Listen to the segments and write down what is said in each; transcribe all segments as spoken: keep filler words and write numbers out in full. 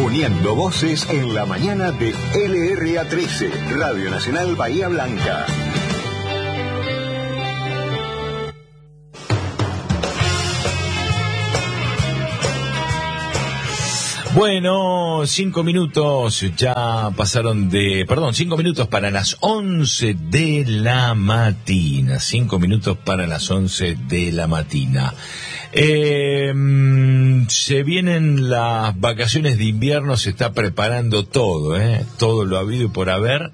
Uniendo voces en la mañana de L R A trece, Radio Nacional Bahía Blanca. Bueno, cinco minutos ya pasaron de, perdón, cinco minutos para las once de la matina, cinco minutos para las once de la matina. Eh, se vienen las vacaciones de invierno, se está preparando todo, eh, todo lo habido y por haber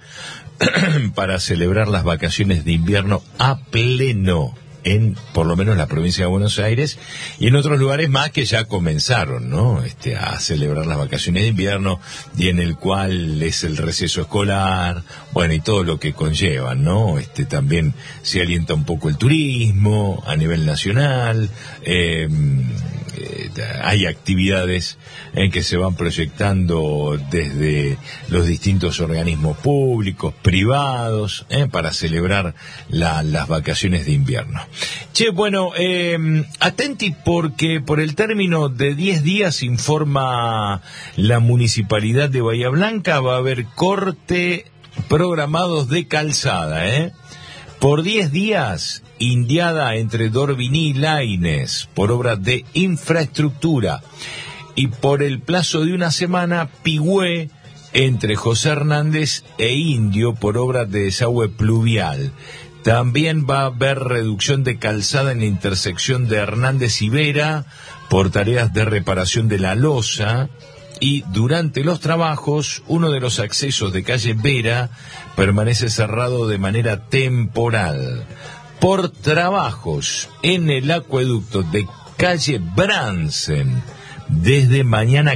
para celebrar las vacaciones de invierno a pleno. En, por lo menos, la provincia de Buenos Aires y en otros lugares más que ya comenzaron, ¿no? Este, a celebrar las vacaciones de invierno y en el cual es el receso escolar, bueno, y todo lo que conllevan, ¿no? Este, también se alienta un poco el turismo a nivel nacional, eh, eh, hay actividades en que se van proyectando desde los distintos organismos públicos, privados, eh, para celebrar la, las vacaciones de invierno. Che, bueno, eh, atenti porque por el término de diez días, informa la Municipalidad de Bahía Blanca, va a haber corte programados de calzada, ¿eh? Por diez días, indiada entre Dorvini y Laínez, por obras de infraestructura. Y por el plazo de una semana, Pigüé, entre José Hernández e Indio, por obras de desagüe pluvial. También va a haber reducción de calzada en la intersección de Hernández y Vera por tareas de reparación de la losa, y durante los trabajos uno de los accesos de calle Vera permanece cerrado de manera temporal. Por trabajos en el acueducto de calle Bransen, desde mañana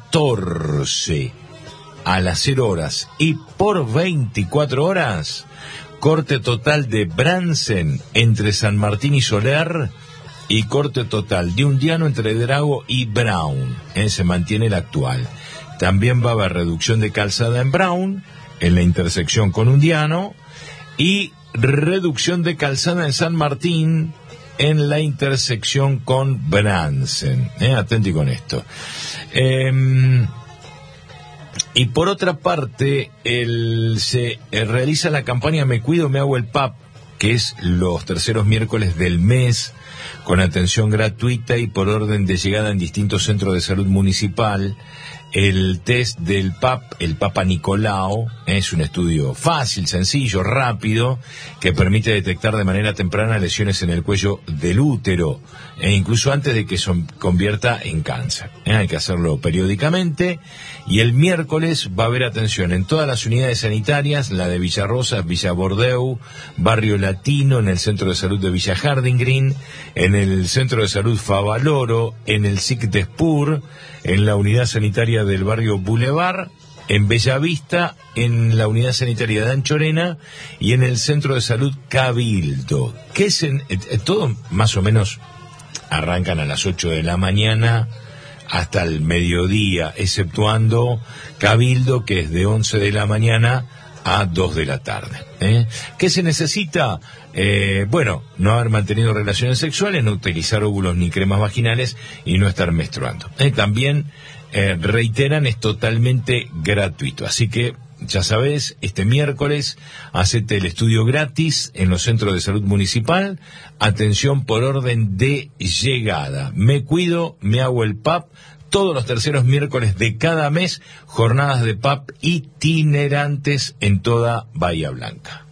catorce a las cero horas y por veinticuatro horas, corte total de Bransen entre San Martín y Soler y corte total de Undiano entre Drago y Brown. ¿eh? Se mantiene el actual. También va a haber reducción de calzada en Brown, en la intersección con Undiano, y reducción de calzada en San Martín, en la intersección con Bransen. ¿eh? Atenti con esto. Eh, Y por otra parte, el, se eh, realiza la campaña Me Cuido, Me Hago el P A P, que es los terceros miércoles del mes, con atención gratuita y por orden de llegada en distintos centros de salud municipal. El test del P A P, el Papa Nicolau, es un estudio fácil, sencillo, rápido, que permite detectar de manera temprana lesiones en el cuello del útero, e incluso antes de que se convierta en cáncer. ¿eh? Hay que hacerlo periódicamente. Y el miércoles va a haber atención en todas las unidades sanitarias, la de Villarrosas, Villa Bordeu, Barrio Latino, en el Centro de Salud de Villa Harding Green, en el Centro de Salud Favaloro, en el S I C de Spur, en la unidad sanitaria del barrio Boulevard, en Bellavista, en la unidad sanitaria de Anchorena y en el Centro de Salud Cabildo. Que es en, eh, todo más o menos arrancan a las ocho de la mañana hasta el mediodía, exceptuando Cabildo, que es de once de la mañana a dos de la tarde. ¿eh? ¿Qué se necesita? Eh, bueno, no haber mantenido relaciones sexuales, no utilizar óvulos ni cremas vaginales y no estar menstruando. ¿eh? También eh, reiteran, es totalmente gratuito. Así que, ya sabes, este miércoles, hacete el estudio gratis en los centros de salud municipal. Atención por orden de llegada. Me Cuido, Me Hago el P A P. Todos los terceros miércoles de cada mes, jornadas de P A P itinerantes en toda Bahía Blanca.